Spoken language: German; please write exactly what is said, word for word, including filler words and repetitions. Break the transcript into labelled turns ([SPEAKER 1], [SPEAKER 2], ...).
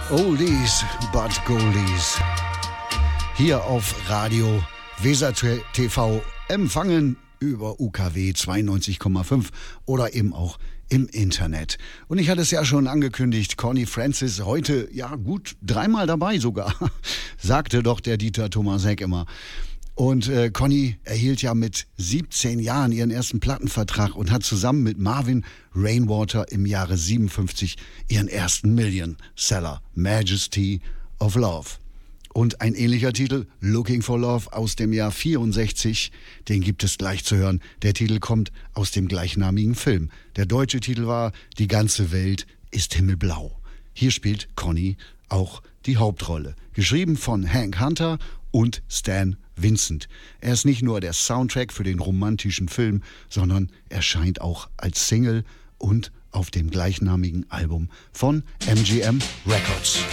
[SPEAKER 1] Oldies but Goldies. Hier auf Radio Weser T V empfangen über U K W zweiundneunzig Komma fünf oder eben auch im Internet. Und ich hatte es ja schon angekündigt, Connie Francis heute, ja gut, dreimal dabei sogar, sagte doch der Dieter Thomasek immer. Und äh, Connie erhielt ja mit siebzehn Jahren ihren ersten Plattenvertrag und hat zusammen mit Marvin Rainwater im Jahre siebenundfünfzig ihren ersten Million-Seller, Majesty of Love. Und ein ähnlicher Titel, Looking for Love, aus dem Jahr vierundsechzig, den gibt es gleich zu hören. Der Titel kommt aus dem gleichnamigen Film. Der deutsche Titel war Die ganze Welt ist himmelblau. Hier spielt Connie auch die Hauptrolle. Geschrieben von Hank Hunter und Stan Vincent. Er ist nicht nur der Soundtrack für den romantischen Film, sondern erscheint auch als Single und auf dem gleichnamigen Album von M G M Records.